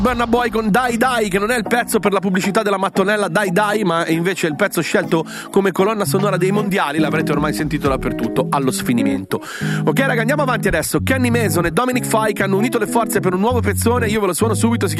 Burna Boy con Dai Dai, che non è il pezzo per la pubblicità della mattonella Dai Dai, ma è invece il pezzo scelto come colonna sonora dei mondiali. L'avrete ormai sentito dappertutto, allo sfinimento. Ok raga, andiamo avanti adesso. Kenny Mason e Dominic Fike hanno unito le forze per un nuovo pezzone. Io ve lo suono subito, si chiama